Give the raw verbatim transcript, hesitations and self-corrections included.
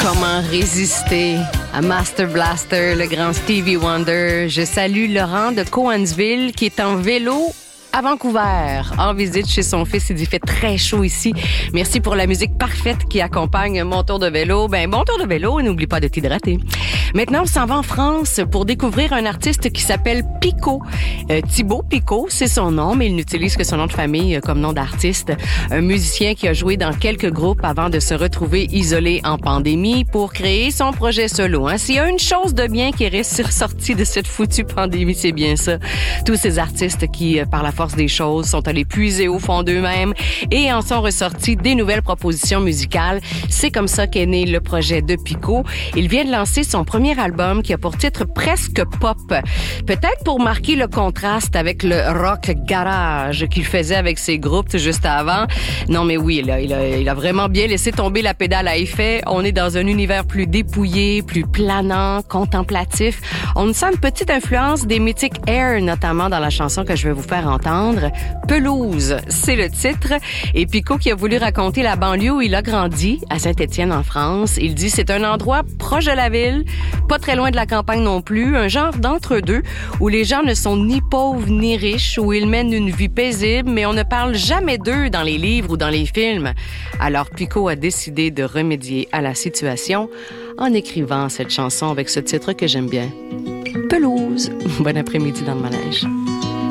Comment résister à Master Blaster, le grand Stevie Wonder? Je salue Laurent de Cowansville qui est en vélo à Vancouver, en visite chez son fils. Il dit, il fait très chaud ici. Merci pour la musique parfaite qui accompagne mon tour de vélo. Ben, bon tour de vélo et n'oublie pas de t'hydrater. Maintenant, on s'en va en France pour découvrir un artiste qui s'appelle Pico. Euh, Thibaut Picot, c'est son nom, mais il n'utilise que son nom de famille comme nom d'artiste. Un musicien qui a joué dans quelques groupes avant de se retrouver isolé en pandémie pour créer son projet solo. Hein. S'il y a une chose de bien qui est ressortie de cette foutue pandémie, c'est bien ça. Tous ces artistes qui, par la force des choses, sont allés puiser au fond d'eux-mêmes et en sont ressortis des nouvelles propositions musicales. C'est comme ça qu'est né le projet de Pico. Il vient de lancer son premier album qui a pour titre presque pop. Peut-être pour marquer le contraste avec le rock garage qu'il faisait avec ses groupes juste avant. Non mais oui, là, il, a, il a vraiment bien laissé tomber la pédale à effet. On est dans un univers plus dépouillé, plus planant, contemplatif. On sent une petite influence des mythiques Air, notamment dans la chanson que je vais vous faire entendre. Pelouse, c'est le titre. Et Pico qui a voulu raconter la banlieue où il a grandi, à Saint-Étienne en France. Il dit c'est un endroit proche de la ville, pas très loin de la campagne non plus, un genre d'entre-deux où les gens ne sont ni pauvres ni riches, où ils mènent une vie paisible, mais on ne parle jamais d'eux dans les livres ou dans les films. Alors Pico a décidé de remédier à la situation en écrivant cette chanson avec ce titre que j'aime bien. Pelouse. Bon après-midi dans le manège.